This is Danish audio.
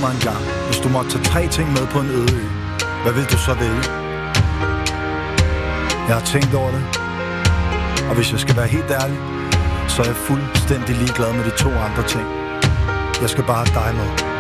mig en gang. Hvis du måtte tage 3 ting med på en øde ø, hvad vil du så vælge? Jeg har tænkt over det, og hvis jeg skal være helt ærlig, så er jeg fuldstændig ligeglad med de 2 andre ting. Jeg skal bare have dig med.